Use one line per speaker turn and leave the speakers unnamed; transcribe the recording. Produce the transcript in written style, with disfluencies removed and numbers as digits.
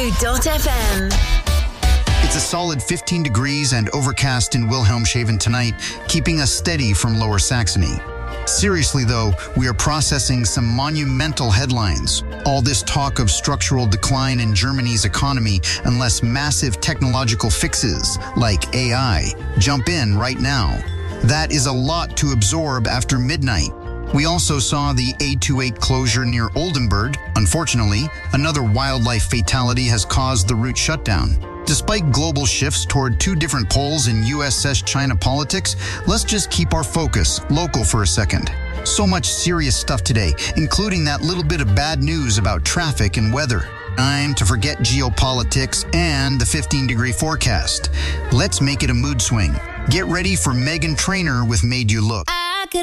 Mood.fm.
It's a solid 15 degrees and overcast in Wilhelmshaven tonight, keeping us steady from Lower Saxony. Seriously though, we are processing some monumental headlines. All this talk of structural decline in Germany's economy unless massive technological fixes, like AI, jump in right now. That is a lot to absorb after midnight. We also saw the A28 closure near Oldenburg. Unfortunately, another wildlife fatality has caused the route shutdown. Despite global shifts toward two different poles in USS-China politics, let's just keep our focus local for a second. So much serious stuff today, including that little bit of bad news about traffic and weather. Time to forget geopolitics and the 15-degree forecast. Let's make it a mood swing. Get ready for Meghan Trainor with Made You Look.